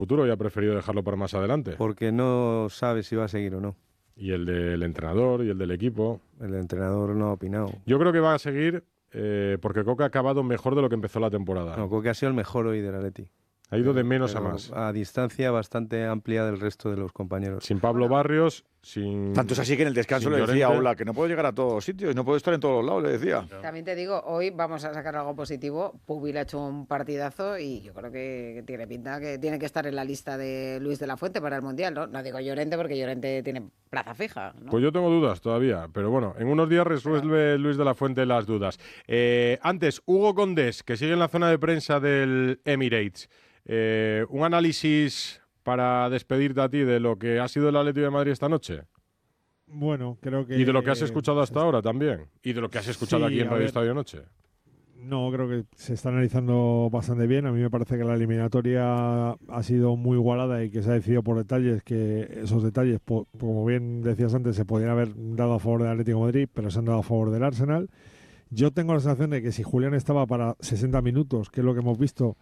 futuro y ha preferido dejarlo para más adelante. Porque no sabe si va a seguir o no. Y el del entrenador y el del equipo. El entrenador no ha opinado. Yo creo que va a seguir porque Coque ha acabado mejor de lo que empezó la temporada. No, Coque ha sido el mejor hoy del Atleti. Ha ido de menos a más. A distancia bastante amplia del resto de los compañeros. Sin Pablo Barrios, sin... Tanto es así que en el descanso le decía a Ola que no puedo llegar a todos sitios, no puedo estar en todos los lados, le decía. También te digo, hoy vamos a sacar algo positivo. Pubil ha hecho un partidazo y yo creo que tiene pinta que tiene que estar en la lista de Luis de la Fuente para el Mundial, ¿no? No digo Llorente porque Llorente tiene plaza fija, ¿no? Pues yo tengo dudas todavía, pero bueno, en unos días resuelve Luis de la Fuente las dudas. Antes, Hugo Condés, que sigue en la zona de prensa del Emirates. Un análisis para despedirte a ti de lo que ha sido el Atlético de Madrid esta noche. Bueno, creo que... Y de lo que has escuchado hasta ahora también. Y de lo que has escuchado aquí en Radio Estadio Noche. No, creo que se está analizando bastante bien. A mí me parece que la eliminatoria ha sido muy igualada y que se ha decidido por detalles, que esos detalles, como bien decías antes, se podrían haber dado a favor del Atlético de Madrid, pero se han dado a favor del Arsenal. Yo tengo la sensación de que si Julián estaba para 60 minutos, que es lo que hemos visto...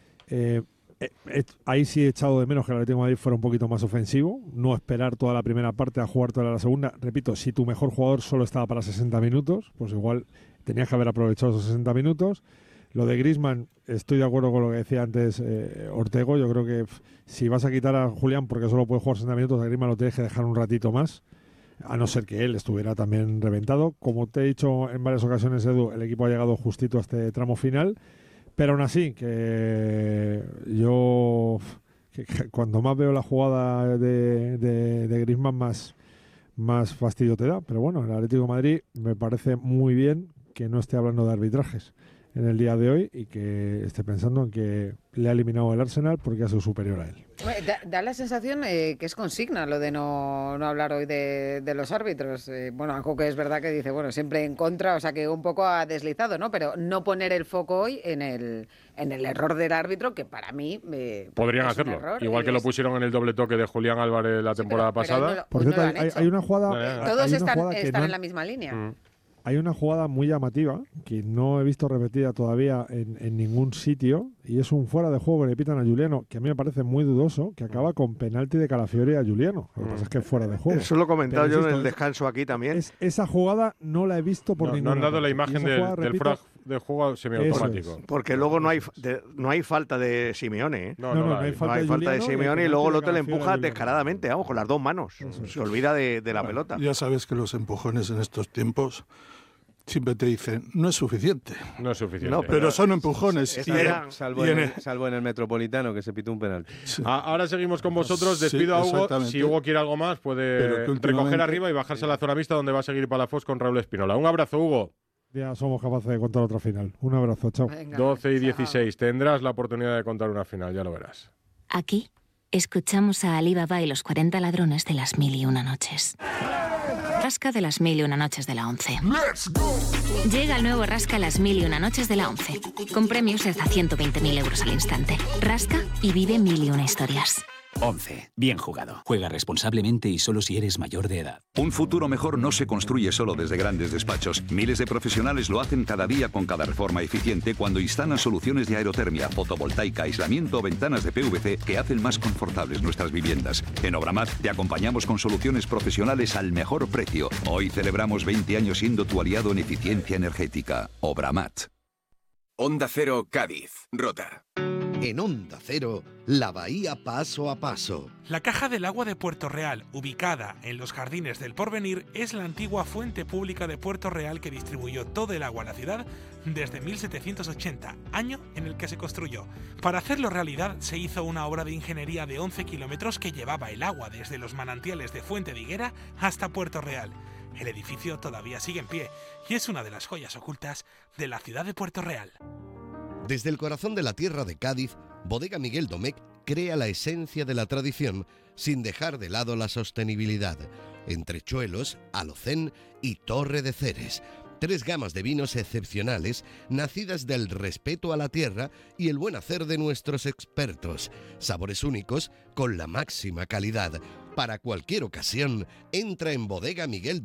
ahí sí he echado de menos que el Atlético de Madrid fuera un poquito más ofensivo, no esperar toda la primera parte a jugar toda la segunda. Repito, si tu mejor jugador solo estaba para 60 minutos, pues igual tenías que haber aprovechado esos 60 minutos. Lo de Griezmann, estoy de acuerdo con lo que decía antes Ortego. Yo creo que si vas a quitar a Julián porque solo puede jugar 60 minutos, a Griezmann lo tienes que dejar un ratito más, a no ser que él estuviera también reventado. Como te he dicho en varias ocasiones, Edu, el equipo ha llegado justito a este tramo final. Pero aún así, que yo que cuando más veo la jugada de Griezmann, más fastidio te da. Pero bueno, el Atlético de Madrid me parece muy bien que no esté hablando de arbitrajes en el día de hoy y que esté pensando en que le ha eliminado el Arsenal porque ha sido superior a él. Da la sensación que es consigna lo de no hablar hoy de los árbitros. Bueno, algo que es verdad que dice, bueno, siempre en contra, o sea que un poco ha deslizado, ¿no? Pero no poner el foco hoy en el error del árbitro, que para mí podrían hacerlo. Error, igual que lo pusieron en el doble toque de Julián Álvarez la temporada pasada. Por cierto, hay una jugada... Todos están en la misma línea. Hay una jugada muy llamativa que no he visto repetida todavía en ningún sitio y es un fuera de juego que le pitan a Juliano, que a mí me parece muy dudoso, que acaba con penalti de Calafiori a Juliano. Lo que pasa es que es fuera de juego. Eso lo he comentado yo en el descanso aquí también. Esa jugada no la he visto por ninguna. No han dado la imagen del fuera de juego semiautomático. Porque luego no hay falta de Simeone. No hay falta de Simeone y luego el otro le empuja descaradamente, vamos, con las dos manos. Se olvida de la pelota. Ya sabes que los empujones en estos tiempos siempre te dicen, no es suficiente. No es suficiente. No, pero son empujones. Salvo en el Metropolitano, que se pitó un penalti. Sí. Ahora seguimos con vosotros. Despido a Hugo. Si Hugo quiere algo más, puede recoger arriba y bajarse a la zona mixta, donde va a seguir Palafox con Raúl Espinola. Un abrazo, Hugo. Ya somos capaces de contar otra final. Un abrazo, chao. Venga, 12 y 16. Tendrás la oportunidad de contar una final, ya lo verás. Aquí escuchamos a Ali Baba y los 40 ladrones de las 1001 noches. Rasca de las 1001 noches de la 11. Llega el nuevo Rasca las 1001 noches de la 11, con premios de hasta 120.000 euros al instante. Rasca y vive 1001 historias. 11. Bien jugado. Juega responsablemente y solo si eres mayor de edad. Un futuro mejor no se construye solo desde grandes despachos. Miles de profesionales lo hacen cada día con cada reforma eficiente cuando instalan soluciones de aerotermia, fotovoltaica, aislamiento o ventanas de PVC que hacen más confortables nuestras viviendas. En Obramat te acompañamos con soluciones profesionales al mejor precio. Hoy celebramos 20 años siendo tu aliado en eficiencia energética. Obramat. Onda Cero, Cádiz, Rota. En Onda Cero, la Bahía paso a paso. La Caja del Agua de Puerto Real, ubicada en los Jardines del Porvenir, es la antigua fuente pública de Puerto Real que distribuyó todo el agua a la ciudad desde 1780, año en el que se construyó. Para hacerlo realidad, se hizo una obra de ingeniería de 11 kilómetros que llevaba el agua desde los manantiales de Fuente de Higuera hasta Puerto Real. El edificio todavía sigue en pie y es una de las joyas ocultas de la ciudad de Puerto Real. Desde el corazón de la tierra de Cádiz, Bodega Miguel Domecq crea la esencia de la tradición sin dejar de lado la sostenibilidad. Entrechuelos, Alocén y Torre de Ceres. 3 gamas de vinos excepcionales, nacidas del respeto a la tierra y el buen hacer de nuestros expertos. Sabores únicos con la máxima calidad. Para cualquier ocasión, entra en Bodega Miguel